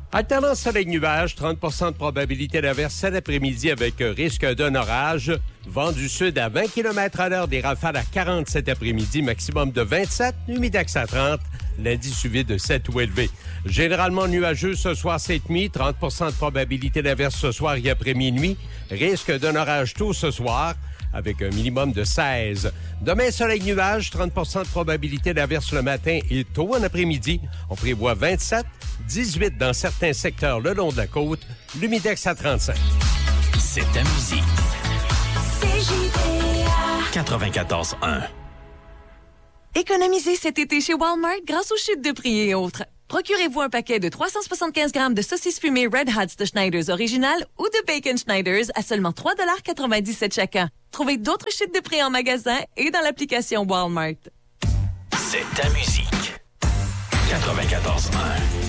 Alternance soleil-nuage, 30 de probabilité d'averse cet après-midi avec risque d'un orage. Vent du sud à 20 km à l'heure, des rafales à 40 cet après-midi, maximum de 27, humidex à 30, l'indice UV de 7 ou élevé. Généralement nuageux ce soir cette nuit, 30 de probabilité d'averse ce soir et après minuit, risque d'un orage tôt ce soir, avec un minimum de 16. Demain, soleil-nuage, 30 de probabilité d'averse le matin et tôt en après-midi. On prévoit 27, 18 dans certains secteurs le long de la côte, l'humidex à 35. C'est ta musique. CJDA 94.1. Économisez cet été chez Walmart grâce aux chutes de prix et autres. Procurez-vous un paquet de 375 grammes de saucisses fumées Red Hots de Schneiders original ou de Bacon Schneiders à seulement 3,97 chacun. Trouvez d'autres chutes de prix en magasin et dans l'application Walmart. C'est ta musique. 94.1.